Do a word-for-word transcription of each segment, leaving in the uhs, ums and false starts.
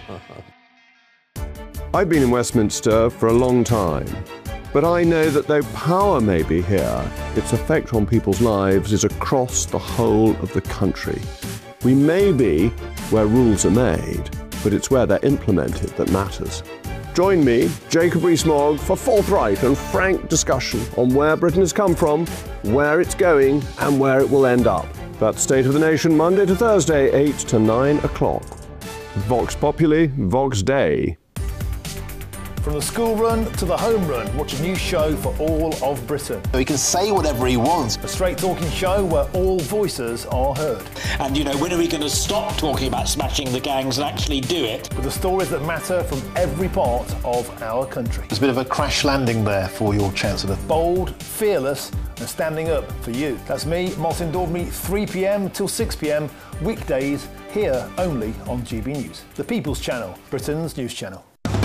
I've been in Westminster for a long time, but I know that though power may be here, its effect on people's lives is across the whole of the country. We may be where rules are made, but it's where they're implemented that matters. Join me, Jacob Rees-Mogg, for forthright and frank discussion on where Britain has come from, where it's going, and where it will end up. That's State of the Nation, Monday to Thursday, eight to nine o'clock. Vox Populi, Vox Dei. From the school run to the home run, watch a new show for all of Britain. He can say whatever he wants. A straight talking show where all voices are heard. And, you know, when are we going to stop talking about smashing the gangs and actually do it? With the stories that matter from every part of our country. There's a bit of a crash landing there for your Chancellor. Bold, fearless and standing up for you. That's me, Martin Daubney, three p m till six p m, weekdays, here only on G B News. The People's Channel, Britain's news channel.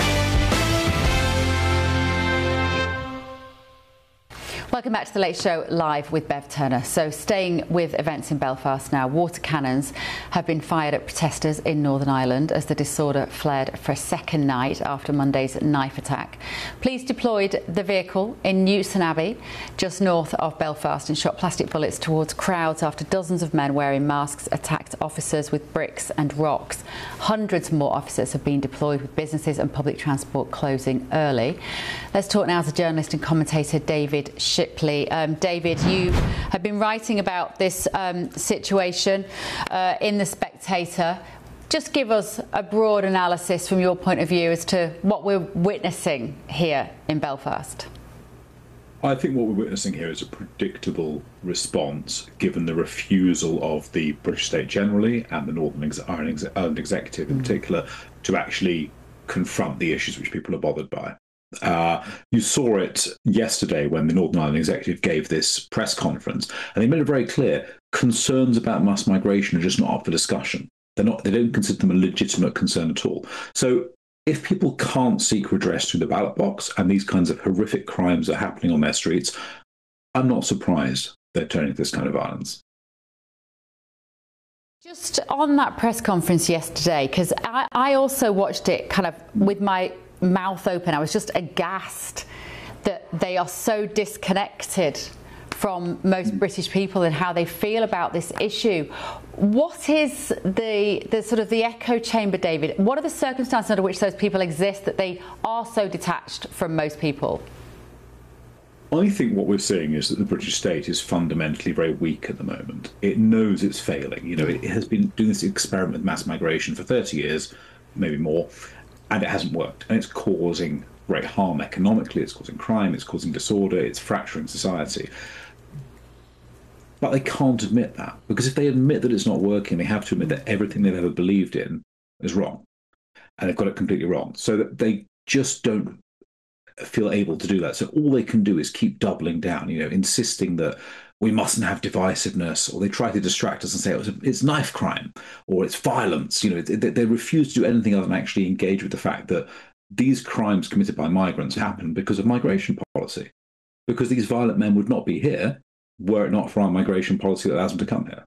Welcome back to The Late Show live with Bev Turner. So staying with events in Belfast now, water cannons have been fired at protesters in Northern Ireland as the disorder flared for a second night after Monday's knife attack. Police deployed the vehicle in Newton Abbey, just north of Belfast, and shot plastic bullets towards crowds after dozens of men wearing masks attacked officers with bricks and rocks. Hundreds more officers have been deployed, with businesses and public transport closing early. Let's talk now to journalist and commentator David Shipley. Um, David, you have been writing about this um, situation uh, in The Spectator. Just give us a broad analysis from your point of view as to what we're witnessing here in Belfast. I think what we're witnessing here is a predictable response, given the refusal of the British state generally and the Northern Ireland Executive in particular to actually confront the issues which people are bothered by. Uh, you saw it yesterday when the Northern Ireland Executive gave this press conference, and they made it very clear: concerns about mass migration are just not up for discussion. They're not. They don't consider them a legitimate concern at all. So, if people can't seek redress through the ballot box, and these kinds of horrific crimes are happening on their streets, I'm not surprised they're turning to this kind of violence. Just on that press conference yesterday, because I, I also watched it kind of with my mouth open. I was just aghast that they are so disconnected from most British people and how they feel about this issue. What is the the sort of the echo chamber, David? What are the circumstances under which those people exist that they are so detached from most people? I think what we're seeing is that the British state is fundamentally very weak at the moment. It knows it's failing. You know, it has been doing this experiment with mass migration for thirty years, maybe more, and it hasn't worked. And it's causing great harm economically, it's causing crime, it's causing disorder, it's fracturing society. But they can't admit that, because if they admit that it's not working, they have to admit that everything they've ever believed in is wrong. And they've got it completely wrong. So that they just don't feel able to do that. So all they can do is keep doubling down, you know, insisting that we mustn't have divisiveness, or they try to distract us and say it was, it's knife crime or it's violence. You know, they, they refuse to do anything other than actually engage with the fact that these crimes committed by migrants happen because of migration policy, because these violent men would not be here were it not for our migration policy that allows them to come here.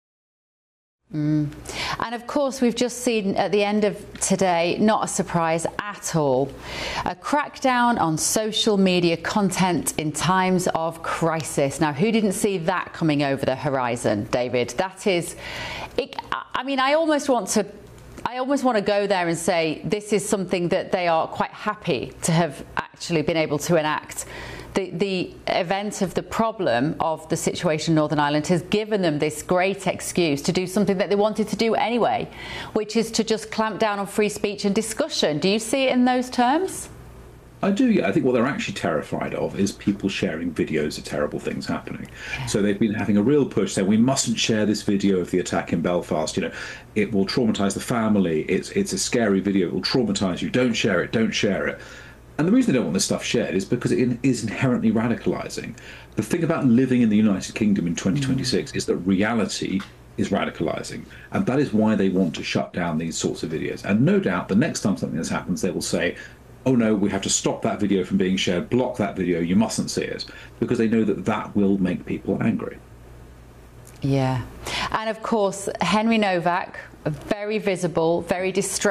Mm. And of course, we've just seen at the end of today, not a surprise at all, a crackdown on social media content in times of crisis. Now, who didn't see that coming over the horizon, David? That is, it, I mean, I almost want to I almost want to go there and say this is something that they are quite happy to have actually been able to enact. The, the event of the problem of the situation in Northern Ireland has given them this great excuse to do something that they wanted to do anyway, which is to just clamp down on free speech and discussion. Do you see it in those terms? I do, yeah. I think what they're actually terrified of is people sharing videos of terrible things happening. Yeah. So they've been having a real push saying we mustn't share this video of the attack in Belfast. You know, it will traumatise the family. It's it's a scary video. It will traumatise you. Don't share it. Don't share it. And the reason they don't want this stuff shared is because it is inherently radicalising. The thing about living in the United Kingdom in twenty twenty-six mm. is that reality is radicalising. And that is why they want to shut down these sorts of videos. And no doubt the next time something this happens, they will say, oh no, we have to stop that video from being shared, block that video, you mustn't see it, because they know that that will make people angry. Yeah. And of course, Henry Novak, very visible, very distressed.